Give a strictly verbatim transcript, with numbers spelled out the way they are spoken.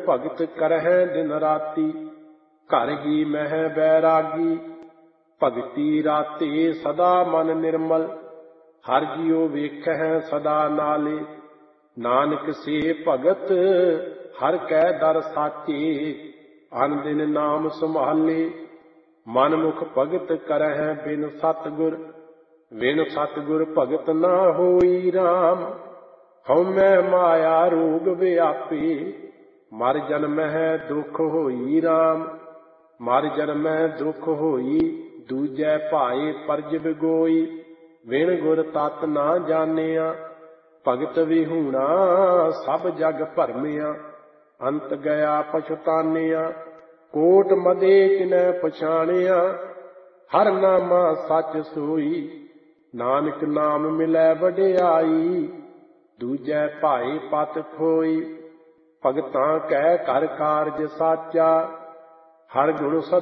ਭਗਤ ਕਰਹਿ ਦਿਨ ਰਾਤੀ। ਘਰ ਹੀ ਮਹਿ ਬੈਰਾਗੀ ਭਗਤੀ ਰਾਤੇ ਸਦਾ ਮਨ ਨਿਰਮਲ। ਹਰ ਜਿਉ ਵੇਖਹਿ ਸਦਾ ਨਾਲੇ ਨਾਨਕ ਸੇ ਭਗਤ ਹਰ ਕੈ ਦਰ ਸਾਚੇ। ਅਨ ਦਿਨ ਨਾਮ ਸੰਭਾਲੇ ਮਨ ਮੁਖ ਭਗਤ ਕਰਹਿ ਬਿਨ ਸਤਿਗੁਰ। ਬਿਨ ਸਤਿਗੁਰ ਭਗਤ ਨਾ ਹੋਈ ਰਾਮ। ਹਉਮੈ ਮਾਇਆ ਰੋਗ ਵਿਆਪੀ ਮਰ ਜਨਮਹਿ ਦੁਖ ਹੋਈ ਰਾਮ। ਮਰ ਜਨਮਹਿ ਦੁਖ ਹੋਈ ਦੂਜੈ ਭਾਏ ਪਰਜ ਬਿਗੋਈ। ਵਿਣ ਗੁਰ ਤਤ ਨਾ ਜਾਣਿਆ ਭਗਤ ਵਿਹੂਣਾ ਸਭ ਜਗ ਭਰਮਿਆ। ਅੰਤ ਗਿਆ ਪਛਤਾਨਿਆ ਕੋਟ ਮਦੇ ਕਿਨੈ ਪਛਾਣਿਆ। ਹਰ ਨਾਮਾ ਸੱਚ ਸੋਈ ਨਾਨਕ ਨਾਮ ਮਿਲੈ ਵਡਿਆਈ। ਦੂਜੈ ਭਾਏ ਪਤ ਖੋਈ ਭਗਤਾਂ ਕੈ ਘਰ ਕਾਰਜ ਸਾਚਾ। ਹਰ ਗੁਣ